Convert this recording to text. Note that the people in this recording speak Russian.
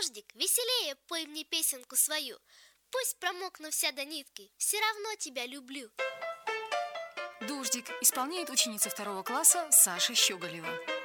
Дождик, веселее пой мне песенку свою. Пусть промокну вся до нитки, все равно тебя люблю. «Дождик» исполняет ученица 2 класса Саша Щеголева.